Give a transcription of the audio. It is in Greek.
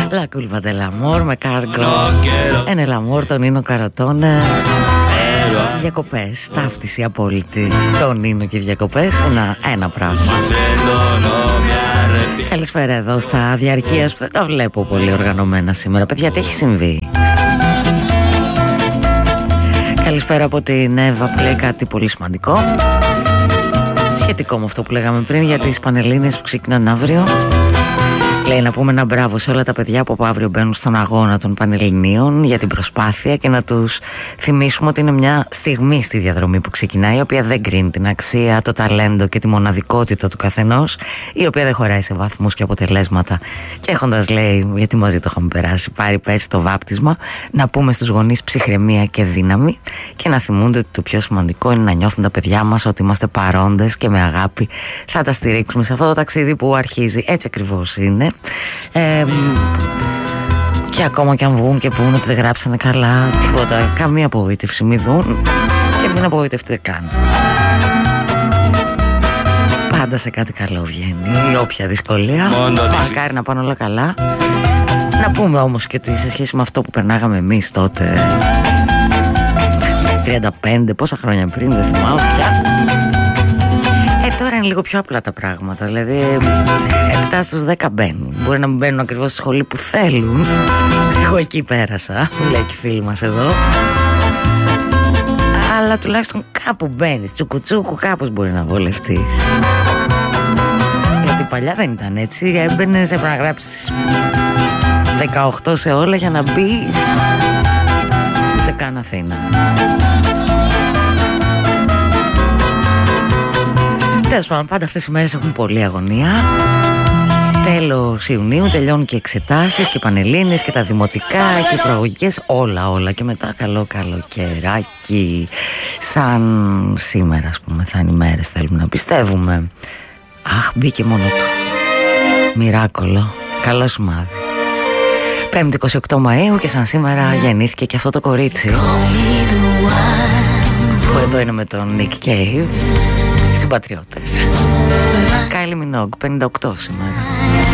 La culpa del amor με Cargo. En el amor τον Νίνο Καροτόνε. Διακοπές, ταύτιση απόλυτη. Τον Νίνο και διακοπές, ένα πράγμα. Καλησπέρα εδώ στα διαρκείας που δεν τα βλέπω πολύ οργανωμένα σήμερα. Παιδιά, τι έχει συμβεί? Καλησπέρα από την Εύα που λέει κάτι πολύ σημαντικό, σχετικό με αυτό που λέγαμε πριν για τις Πανελλήνιες που ξεκινάνε αύριο. Λέει να πούμε ένα μπράβο σε όλα τα παιδιά που από αύριο μπαίνουν στον αγώνα των Πανελληνίων για την προσπάθεια και να τους θυμίσουμε ότι είναι μια στιγμή στη διαδρομή που ξεκινάει, η οποία δεν κρίνει την αξία, το ταλέντο και τη μοναδικότητα του καθενός, η οποία δεν χωράει σε βαθμούς και αποτελέσματα. Και έχοντας, λέει, γιατί μαζί το είχαμε περάσει, πάρει πέρσι το βάπτισμα, να πούμε στους γονείς ψυχραιμία και δύναμη και να θυμούνται ότι το πιο σημαντικό είναι να νιώθουν τα παιδιά μας ότι είμαστε παρόντες και με αγάπη θα τα στηρίξουμε σε αυτό το ταξίδι που αρχίζει. Έτσι ακριβώς είναι. Και ακόμα και αν βγουν και πούν ότι δεν γράψανε καλά, τίποτα, καμία απογοήτευση, μη δουν και μην απογοητευτείτε καν. Πάντα σε κάτι καλό βγαίνει, όποια δυσκολία. Μακάρι να πάνε όλα καλά. Να πούμε όμως και ότι σε σχέση με αυτό που περνάγαμε εμείς τότε 35, πόσα χρόνια πριν, δεν θυμάμαι πια, τώρα είναι λίγο πιο απλά τα πράγματα. Δηλαδή 7 στους 10 μπαίνουν. Μπορεί να μην μπαίνουν ακριβώς στη σχολή που θέλουν. Εγώ εκεί πέρασα, λέει και η φίλη μας εδώ. Αλλά τουλάχιστον κάπου μπαίνεις, τσουκουτσούκου, κάπως μπορεί να βολευτείς. Γιατί παλιά δεν ήταν έτσι. Έμπαινες, έπρεπε να γράψεις 18 σε όλα για να μπεις. Ούτε καν Αθήνα. Τέλος πάντων, πάντα αυτές οι μέρες έχουν πολλή αγωνία. Τέλος Ιουνίου τελειώνουν και εξετάσεις και Πανελλήνιες και τα δημοτικά και οι προαγωγικές, όλα. Και μετά καλό καλοκαιράκι. Σαν σήμερα, ας πούμε, θα είναι οι μέρες, θέλουμε να πιστεύουμε. Αχ, μπήκε μόνο του. Μοιράκολο. Καλό σημάδι. 5η 28 Μαΐου και σαν σήμερα γεννήθηκε και αυτό το κορίτσι που εδώ είναι με τον Nick Cave. Συμπατριώτες. Kylie Minogue, 58 σήμερα.